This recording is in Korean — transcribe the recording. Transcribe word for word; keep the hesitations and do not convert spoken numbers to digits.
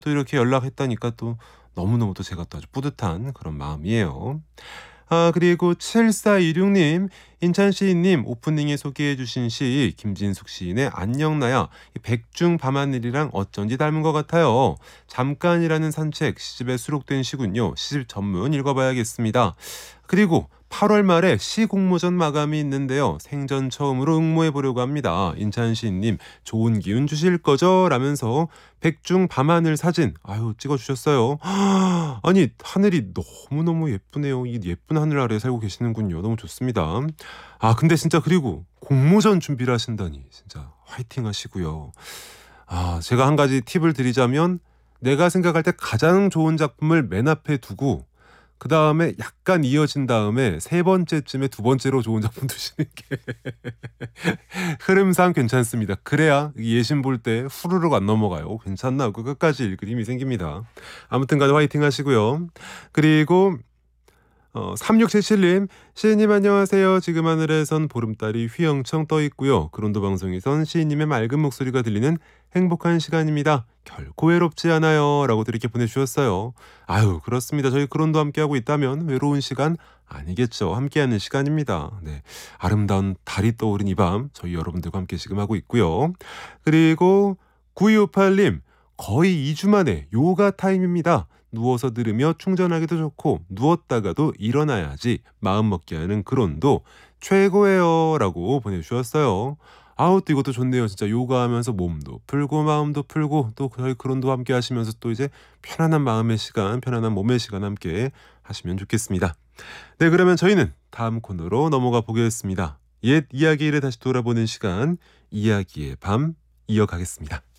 또 이렇게 연락했다니까 또 너무너무 또 제가 또 아주 뿌듯한 그런 마음이에요. 아 그리고 칠사이육 님, 인찬 시인님 오프닝에 소개해 주신 시 김진숙 시인의 안녕 나야 이 백중 밤하늘이랑 어쩐지 닮은 것 같아요. 잠깐이라는 산책 시집에 수록된 시군요. 시집 전문 읽어봐야겠습니다. 그리고 팔월 말에 시 공모전 마감이 있는데요. 생전 처음으로 응모해 보려고 합니다. 인찬 시인님 좋은 기운 주실 거죠? 라면서 백중 밤하늘 사진 아유 찍어주셨어요. 아니 하늘이 너무너무 예쁘네요. 이 예쁜 하늘 아래 살고 계시는군요. 너무 좋습니다. 아 근데 진짜 그리고 공모전 준비를 하신다니 진짜 화이팅 하시고요. 아 제가 한 가지 팁을 드리자면 내가 생각할 때 가장 좋은 작품을 맨 앞에 두고 그 다음에 약간 이어진 다음에 세 번째쯤에 두 번째로 좋은 작품 두시는 게 흐름상 괜찮습니다. 그래야 예심 볼 때 후루룩 안 넘어가요. 괜찮나 하고 끝까지 읽을 힘이 생깁니다. 아무튼 간에 화이팅 하시고요. 그리고 어, 삼육칠칠 님, 시인님 안녕하세요. 지금 하늘에선 보름달이 휘영청 떠 있고요. 그론도 방송에선 시인님의 맑은 목소리가 들리는 행복한 시간입니다. 결코 외롭지 않아요. 라고 이렇게 보내주셨어요. 아유 그렇습니다. 저희 그론도 함께하고 있다면 외로운 시간 아니겠죠. 함께하는 시간입니다. 네, 아름다운 달이 떠오른 이 밤 저희 여러분들과 함께 지금 하고 있고요. 그리고 구이오팔 님, 거의 이 주 만에 요가 타임입니다. 누워서 들으며 충전하기도 좋고 누웠다가도 일어나야지 마음먹게 하는 그론도 최고예요 라고 보내주셨어요. 아우 또 이것도 좋네요. 진짜 요가하면서 몸도 풀고 마음도 풀고 또 저희 그론도 함께 하시면서 또 이제 편안한 마음의 시간 편안한 몸의 시간 함께 하시면 좋겠습니다. 네 그러면 저희는 다음 코너로 넘어가 보겠습니다. 옛 이야기를 다시 돌아보는 시간 이야기의 밤 이어가겠습니다.